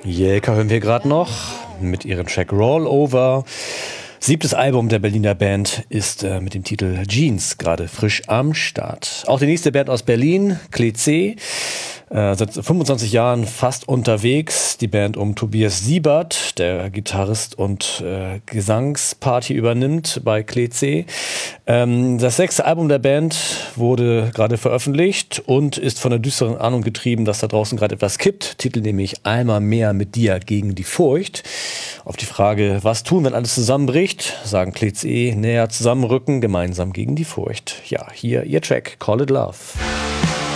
Jelka hören wir gerade noch mit ihrem Track Rollover. 7. Album der Berliner Band ist mit dem Titel Jeans gerade frisch am Start. Auch die nächste Band aus Berlin, Klee-C, seit 25 Jahren fast unterwegs. Die Band um Tobias Siebert, der Gitarrist und Gesangsparty übernimmt bei Klee-C. Das 6. Album der Band wurde gerade veröffentlicht und ist von der düsteren Ahnung getrieben, dass da draußen gerade etwas kippt. Titel nämlich Einmal mehr mit dir gegen die Furcht. Auf die Frage, was tun, wenn alles zusammenbricht, sagen Klee-C, näher zusammenrücken, gemeinsam gegen die Furcht. Ja, hier ihr Track, Call It Love.